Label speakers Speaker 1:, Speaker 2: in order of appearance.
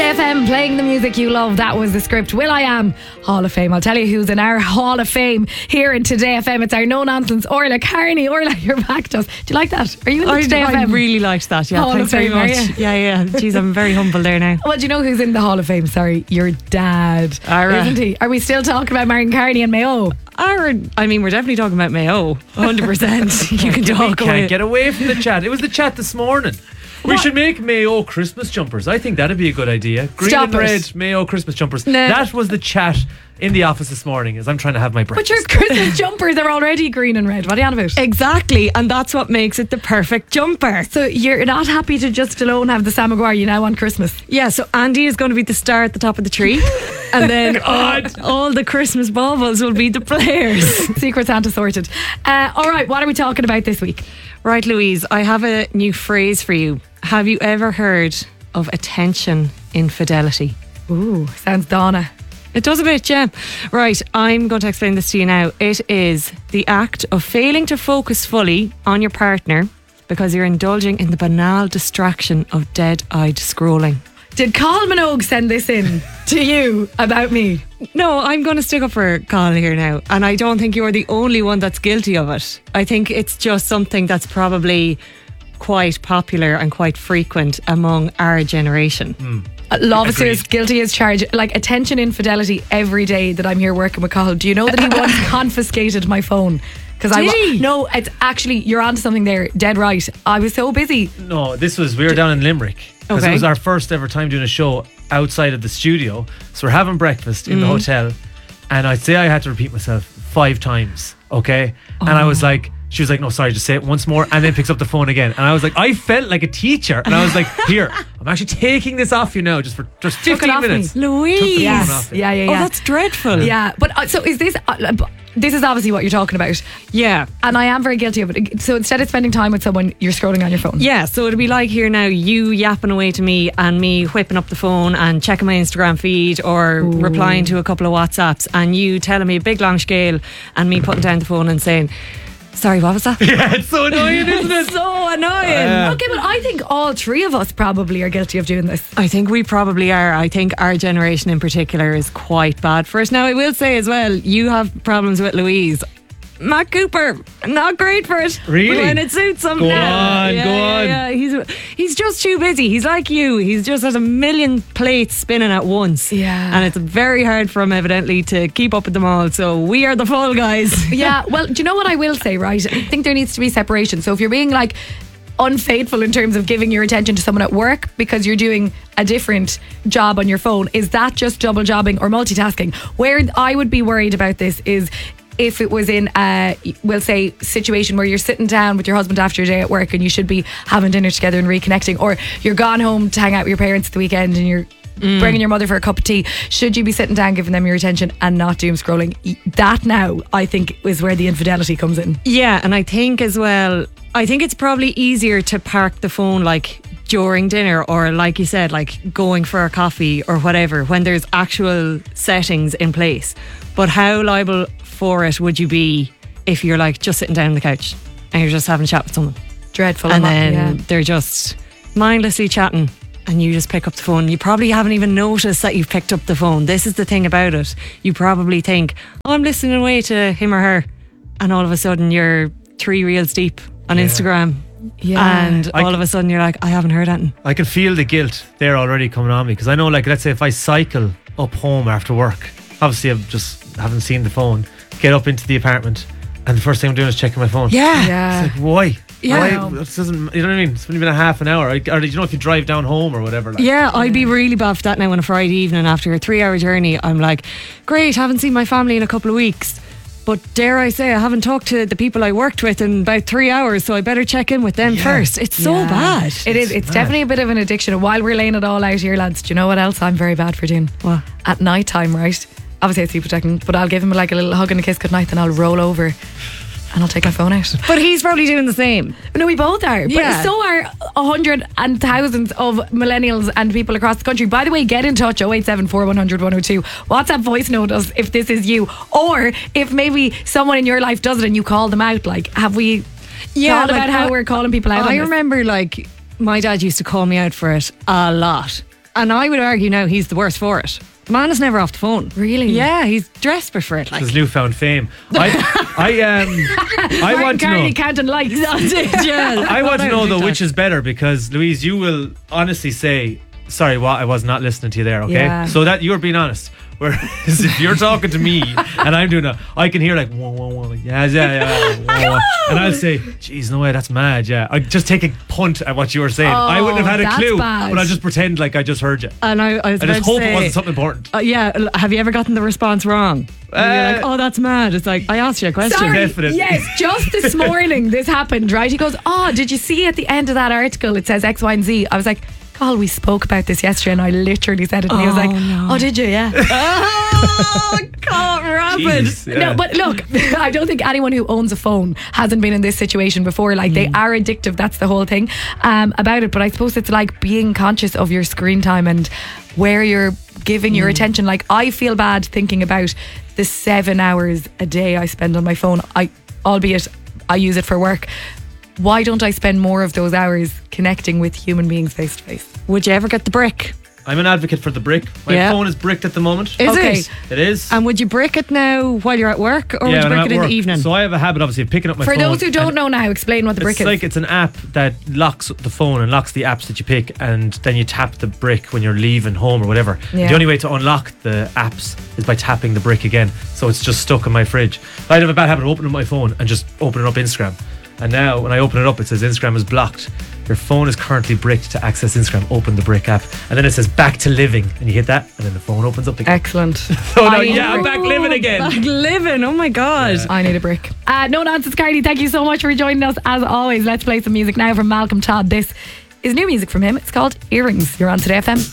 Speaker 1: Today FM, playing the music you love. That was the script. will.i.am Hall of Fame. I'll tell you who's in our Hall of Fame here in Today FM. It's our no-nonsense Orla Carney. Orla, you're back to us. Do you like that? Are you in the Today FM?
Speaker 2: I really liked that. Yeah,
Speaker 1: Hall
Speaker 2: thanks
Speaker 1: of Fame,
Speaker 2: very much. Yeah. Jeez, I'm very humble there now.
Speaker 1: Well, do you know who's in the Hall of Fame? Sorry, your dad. Isn't he? Are we still talking about Martin Carney and Mayo?
Speaker 2: We're definitely talking about Mayo. 100%. You can talk
Speaker 3: We can't get away from the chat. It was the chat this morning. We should make Mayo Christmas jumpers. I think that'd be a good idea. Green and red Mayo Christmas jumpers.
Speaker 1: Nah.
Speaker 3: That was the chat in the office this morning as I'm trying to have my breakfast.
Speaker 1: But your Christmas jumpers are already green and red. What are you on about?
Speaker 2: Exactly, and that's what makes it the perfect jumper.
Speaker 1: So you're not happy to just alone have the Sam Maguire, you now want Christmas?
Speaker 2: Yeah, so Andy is going to be the star at the top of the tree, and then all the Christmas baubles will be the players.
Speaker 1: Secret Santa sorted. All right, what are we talking about this week?
Speaker 2: Right, Louise, I have a new phrase for you. Have you ever heard of attention infidelity?
Speaker 1: Ooh, sounds Donna.
Speaker 2: It does a bit, yeah. Right, I'm going to explain this to you now. It is the act of failing to focus fully on your partner because you're indulging in the banal distraction of dead-eyed scrolling.
Speaker 1: Did Carl Minogue send this in to you about me?
Speaker 2: No, I'm going to stick up for Carl here now, and I don't think you're the only one that's guilty of it. I think it's just something that's probably quite popular and quite frequent among our generation.
Speaker 1: Officers guilty as charged. Like attention infidelity every day that I'm here working with Cathal. Do you know that he once confiscated my phone? Because no, it's actually, you're onto something there. Dead right. I was so busy.
Speaker 3: No, we were down in Limerick because it was our first ever time doing a show outside of the studio. So we're having breakfast in the hotel, and I'd say I had to repeat myself 5 times. Okay, and I was like. She was like, no, sorry, just say it once more, and then picks up the phone again. And I was like, I felt like a teacher. And I was like, here, I'm actually taking this off you now just for just 15 minutes.
Speaker 2: Louise.
Speaker 1: Yes. Yeah.
Speaker 2: Oh, that's dreadful.
Speaker 1: Yeah, but so is this... this is obviously what you're talking about.
Speaker 2: Yeah.
Speaker 1: And I am very guilty of it. So instead of spending time with someone, you're scrolling on your phone.
Speaker 2: Yeah, so it'd be like here now, you yapping away to me and me whipping up the phone and checking my Instagram feed or replying to a couple of WhatsApps and you telling me a big long scale and me putting down the phone and saying... Sorry, what was that?
Speaker 3: Yeah, it's so annoying, isn't it?
Speaker 2: It's so annoying.
Speaker 1: Okay, but I think all 3 of us probably are guilty of doing this.
Speaker 2: I think we probably are. I think our generation in particular is quite bad for us. Now, I will say as well, you have problems with Louise. Matt Cooper, not great for it.
Speaker 3: Really?
Speaker 2: When it suits him.
Speaker 3: Go on.
Speaker 2: Yeah. He's just too busy. He's like you. He's just has a million plates spinning at once.
Speaker 1: Yeah.
Speaker 2: And it's very hard for him, evidently, to keep up with them all. So we are the fall guys.
Speaker 1: Yeah, well, do you know what I will say, right? I think there needs to be separation. So if you're being like unfaithful in terms of giving your attention to someone at work because you're doing a different job on your phone, is that just double jobbing or multitasking? Where I would be worried about this is if it was in a, we'll say, situation where you're sitting down with your husband after your day at work and you should be having dinner together and reconnecting, or you're gone home to hang out with your parents at the weekend and you're bringing your mother for a cup of tea. Should you be sitting down giving them your attention and not doom scrolling? That now I think is where the infidelity comes in.
Speaker 2: Yeah, and I think as well, I think it's probably easier to park the phone like during dinner or like you said, like going for a coffee or whatever, when there's actual settings in place. But how liable for it would you be if you're like just sitting down on the couch and you're just having a chat with someone?
Speaker 1: Dreadful.
Speaker 2: And then they're just mindlessly chatting and you just pick up the phone. You probably haven't even noticed that you've picked up the phone. This is the thing about it. You probably think, oh, I'm listening away to him or her, and all of a sudden you're 3 reels deep on Instagram.
Speaker 1: Yeah.
Speaker 2: And all of a sudden you're like, I haven't heard anything.
Speaker 3: I can feel the guilt there already coming on me because I know, like, let's say if I cycle up home after work, obviously I just haven't seen the phone, get up into the apartment and the first thing I'm doing is checking my phone.
Speaker 1: Yeah.
Speaker 3: It's like, why?
Speaker 2: Yeah.
Speaker 3: Why? This doesn't, you know what I mean? It's only been a half an hour. Or you know, if you drive down home or whatever. Like.
Speaker 2: Yeah, I'd be really bad for that now on a Friday evening after a 3-hour journey. I'm like, great, haven't seen my family in a couple of weeks. But dare I say, I haven't talked to the people I worked with in about 3 hours, so I better check in with them first. It's so bad.
Speaker 1: It is. It's definitely a bit of an addiction. And while we're laying it all out here, lads, do you know what else I'm very bad for doing?
Speaker 2: What?
Speaker 1: At night time, right? Obviously I sleep protecting, but I'll give him like a little hug and a kiss goodnight, then I'll roll over and I'll take my phone out.
Speaker 2: But he's probably doing the same.
Speaker 1: No, we both are.
Speaker 2: Yeah.
Speaker 1: But so are 100 and thousands of millennials and people across the country. By the way, get in touch, 0874 100 102. WhatsApp voice note us if this is you, or if maybe someone in your life does it and you call them out. Like, have we thought about how we're calling people out?
Speaker 2: I remember, like, my dad used to call me out for it a lot. And I would argue now he's the worst for it. The man is never off the phone.
Speaker 1: Really?
Speaker 2: Yeah, he's desperate for it. Like.
Speaker 3: His newfound fame. I want to know.
Speaker 1: Counting likes.
Speaker 3: I want to know though which is better, because Louise, you will honestly say, sorry, what? I was not listening to you there. Okay,
Speaker 1: Yeah.
Speaker 3: so that you're being honest. Whereas if you're talking to me and I'm doing that, I can hear like whoa, whoa, whoa, yeah, whoa, and I'll say, "Geez, no way, that's mad." Yeah, I just take a punt at what you were saying. I wouldn't have had a
Speaker 1: that's
Speaker 3: clue,
Speaker 1: bad.
Speaker 3: but I just pretend like I just heard you.
Speaker 2: And I was
Speaker 3: I
Speaker 2: about
Speaker 3: just
Speaker 2: to
Speaker 3: hope
Speaker 2: say,
Speaker 3: it wasn't something important.
Speaker 2: Yeah, have you ever gotten the response wrong? And you're like, oh, that's mad. It's like, I asked you a question.
Speaker 1: Sorry,
Speaker 3: Definitely.
Speaker 1: yes, just this morning this happened, right? He goes, oh, did you see at the end of that article it says X, Y and Z? I was like, Carl, we spoke about this yesterday, and I literally said it, and he was like, oh, did you? Yeah.
Speaker 2: Oh, God, rapid.
Speaker 3: Jeez, yeah.
Speaker 1: No, but look, I don't think anyone who owns a phone hasn't been in this situation before. Like, they are addictive. That's the whole thing about it. But I suppose it's like being conscious of your screen time and where you're giving your attention. Like, I feel bad thinking about the 7 hours a day I spend on my phone. Albeit I use it for work. Why don't I spend more of those hours connecting with human beings face to face?
Speaker 2: Would you ever get the brick?
Speaker 3: I'm an advocate for the brick. My phone is bricked at the moment.
Speaker 2: Is
Speaker 1: Okay.
Speaker 2: it?
Speaker 3: It is.
Speaker 2: And would you brick it now while you're at work, or would you
Speaker 3: when I'm
Speaker 2: brick
Speaker 3: at
Speaker 2: it in
Speaker 3: work.
Speaker 2: the evening?
Speaker 3: So I have a habit, obviously, of picking up my
Speaker 1: For
Speaker 3: phone.
Speaker 1: those who don't
Speaker 3: and
Speaker 1: know now, explain what the brick
Speaker 3: it's
Speaker 1: is.
Speaker 3: like it's an app that locks the phone and locks the apps that you pick, and then you tap the brick when you're leaving home or whatever.
Speaker 1: Yeah.
Speaker 3: The only way to unlock the apps is by tapping the brick again, so it's just stuck in my fridge. I'd have a bad habit of opening my phone and just opening up Instagram, and now when I open it up it says Instagram is blocked. Your phone is currently bricked. To access Instagram, open the brick app, and then it says back to living, and you hit that, and then the phone opens up again.
Speaker 1: Excellent.
Speaker 3: So now, I'm back living again.
Speaker 2: Back living. Oh my God.
Speaker 1: I need a brick. No nonsense, Cardi. Thank you so much for joining us as always. Let's play some music now from Malcolm Todd. This is new music from him. It's called Earrings. You're on Today FM.